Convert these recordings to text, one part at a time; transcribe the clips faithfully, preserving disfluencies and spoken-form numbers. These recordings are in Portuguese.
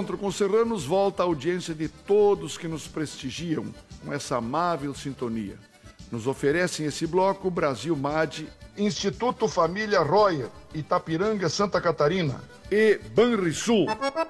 Encontro com Serranos volta à audiência de todos que nos prestigiam com essa amável sintonia. Nos oferecem esse bloco Brasil M A D, Instituto Família Royer, Itapiranga, Santa Catarina e Banrisul.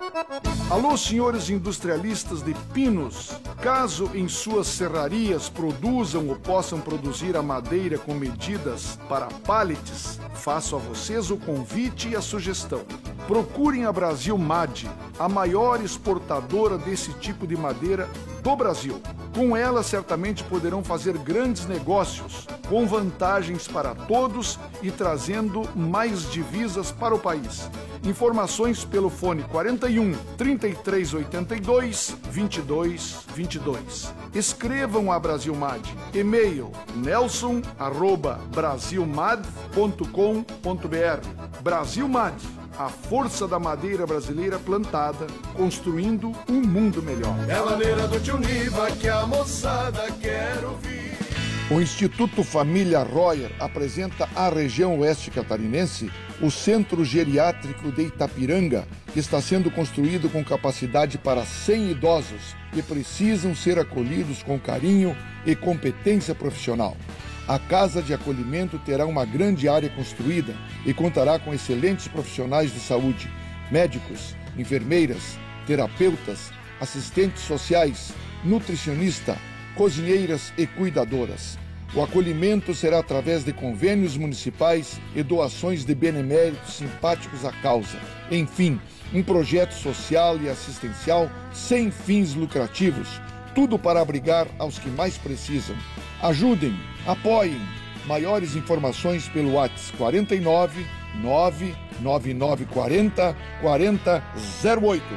Alô, senhores industrialistas de Pinos, caso em suas serrarias produzam ou possam produzir a madeira com medidas para pallets, faço a vocês o convite e a sugestão. Procurem a Brasil M A D, a maior exportadora desse tipo de madeira do Brasil. Com ela, certamente poderão fazer grandes negócios, com vantagens para todos e trazendo mais divisas para o país. Informações pelo fone quarenta e um, trinta e três oitenta e dois, vinte e dois vinte e dois. Escrevam a Brasil M A D. E-mail nelson arroba brasilmad ponto com ponto br. Brasil M A D, a força da madeira brasileira plantada, construindo um mundo melhor. É a maneira do tio Niva que a moçada quer ouvir. O Instituto Família Royer apresenta à região oeste catarinense o Centro Geriátrico de Itapiranga, que está sendo construído com capacidade para cem idosos que precisam ser acolhidos com carinho e competência profissional. A Casa de Acolhimento terá uma grande área construída e contará com excelentes profissionais de saúde, médicos, enfermeiras, terapeutas, assistentes sociais, nutricionista, cozinheiras e cuidadoras. O acolhimento será através de convênios municipais e doações de beneméritos simpáticos à causa. Enfim, um projeto social e assistencial sem fins lucrativos, tudo para abrigar aos que mais precisam. Ajudem, apoiem. Maiores informações pelo WhatsApp quarenta e nove, nove nove nove quarenta, quarenta zero oito.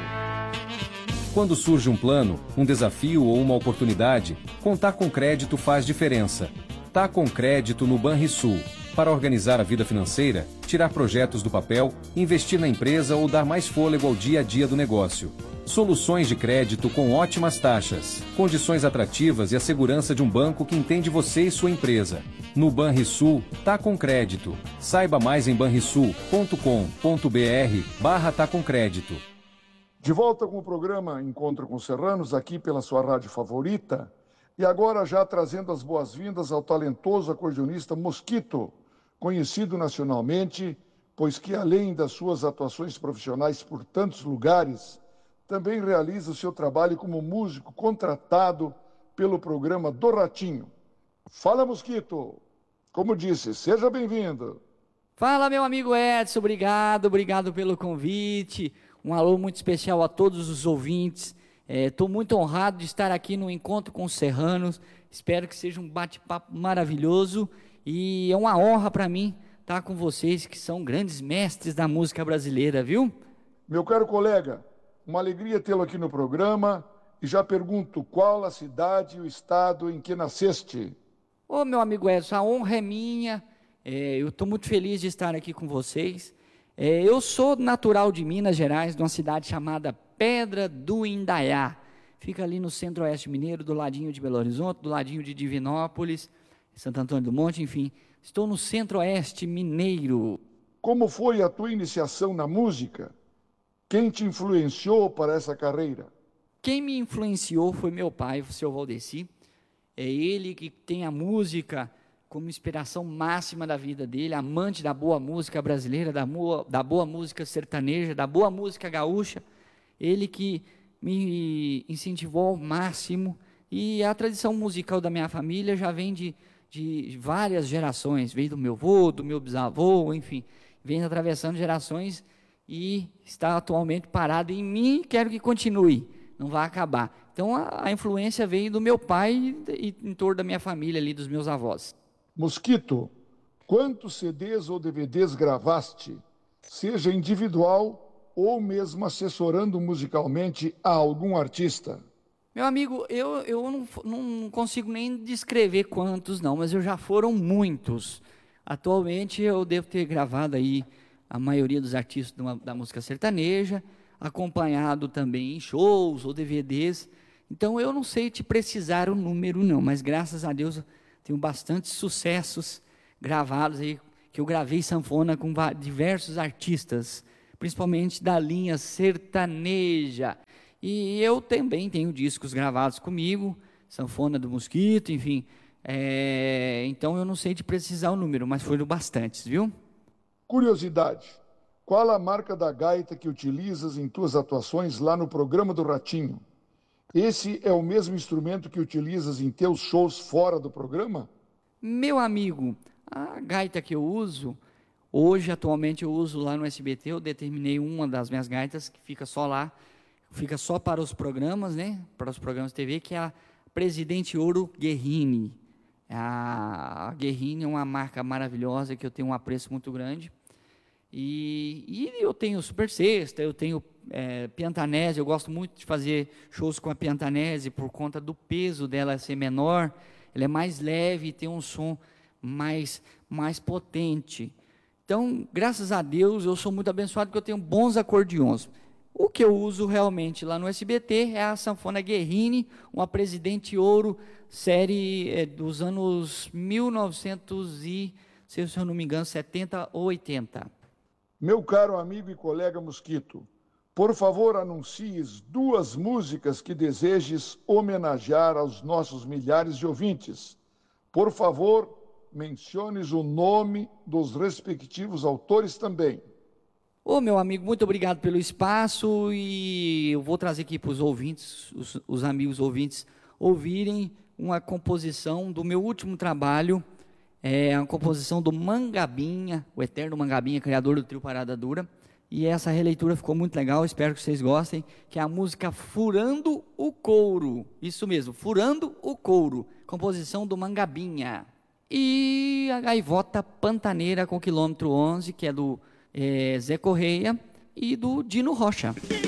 Quando surge um plano, um desafio ou uma oportunidade, contar com crédito faz diferença. Tá com crédito no Banrisul. Para organizar a vida financeira, tirar projetos do papel, investir na empresa ou dar mais fôlego ao dia a dia do negócio. Soluções de crédito com ótimas taxas, condições atrativas e a segurança de um banco que entende você e sua empresa. No Banrisul, tá com crédito. Saiba mais em banrisul ponto com ponto br barra tá com crédito. De volta com o programa Encontro com Serranos, aqui pela sua rádio favorita, e agora já trazendo as boas-vindas ao talentoso acordeonista Mosquito, conhecido nacionalmente, pois que além das suas atuações profissionais por tantos lugares, também realiza o seu trabalho como músico contratado pelo programa do Ratinho. Fala, Mosquito! Como disse, seja bem-vindo! Fala, meu amigo Edson, obrigado, obrigado pelo convite. Um alô muito especial a todos os ouvintes. Estou é, muito honrado de estar aqui no Encontro com os Serranos. Espero que seja um bate-papo maravilhoso. E é uma honra para mim estar com vocês, que são grandes mestres da música brasileira, viu? Meu caro colega, uma alegria tê-lo aqui no programa. E já pergunto, qual a cidade e o estado em que nasceste? Ô, meu amigo Edson, a honra é minha. É, eu estou muito feliz de estar aqui com vocês. É, eu sou natural de Minas Gerais, de uma cidade chamada Pedra do Indaiá. Fica ali no centro-oeste mineiro, do ladinho de Belo Horizonte, do ladinho de Divinópolis, Santo Antônio do Monte, enfim. Estou no centro-oeste mineiro. Como foi a tua iniciação na música? Quem te influenciou para essa carreira? Quem me influenciou foi meu pai, o seu Valdeci. É ele que tem a música como inspiração máxima da vida dele, amante da boa música brasileira, da boa, da boa música sertaneja, da boa música gaúcha. Ele que me incentivou ao máximo, e a tradição musical da minha família já vem de, de várias gerações, veio do meu avô, do meu bisavô, enfim, vem atravessando gerações e está atualmente parado em mim, e quero que continue, não vai acabar. Então a, a influência veio do meu pai e, e em torno da minha família ali, dos meus avós. Mosquito, quantos C Ds ou D V Ds gravaste, seja individual ou mesmo assessorando musicalmente a algum artista? Meu amigo, eu, eu não, não consigo nem descrever quantos não, mas eu já foram muitos. Atualmente eu devo ter gravado aí a maioria dos artistas da, da música sertaneja, acompanhado também em shows ou D V Ds. Então eu não sei te precisar o número não, mas graças a Deus tenho bastantes sucessos gravados aí, que eu gravei sanfona com diversos artistas, principalmente da linha sertaneja. E eu também tenho discos gravados comigo, Sanfona do Mosquito, enfim. É, então eu não sei de precisar o número, mas foram bastantes, viu? Curiosidade, qual a marca da gaita que utilizas em tuas atuações lá no programa do Ratinho? Esse é o mesmo instrumento que utilizas em teus shows fora do programa? Meu amigo, a gaita que eu uso, hoje atualmente eu uso lá no S B T, eu determinei uma das minhas gaitas que fica só lá, fica só para os programas, né? Para os programas de T V, que é a Presidente Ouro Guerrini. A Guerrini é uma marca maravilhosa que eu tenho um apreço muito grande. E, e eu tenho Super Sexta, eu tenho é, Piantanese, eu gosto muito de fazer shows com a Piantanese por conta do peso dela ser menor, ela é mais leve e tem um som mais, mais potente. Então, graças a Deus, eu sou muito abençoado porque eu tenho bons acordeons. O que eu uso realmente lá no S B T é a sanfona Guerrini, uma Presidente Ouro, série é, dos anos mil e novecentos e, se eu não me engano, setenta ou oitenta. Meu caro amigo e colega Mosquito, por favor anuncies duas músicas que desejes homenagear aos nossos milhares de ouvintes. Por favor, menciones o nome dos respectivos autores também. Ô, meu amigo, muito obrigado pelo espaço e eu vou trazer aqui para os ouvintes, os, os amigos ouvintes, ouvirem uma composição do meu último trabalho, é uma composição do Mangabinha, o eterno Mangabinha, criador do trio Parada Dura, e essa releitura ficou muito legal, espero que vocês gostem, que é a música Furando o Couro, isso mesmo, Furando o Couro, composição do Mangabinha. E a Gaivota Pantaneira com quilômetro onze, que é do é, Zé Correia, e do Dino Rocha.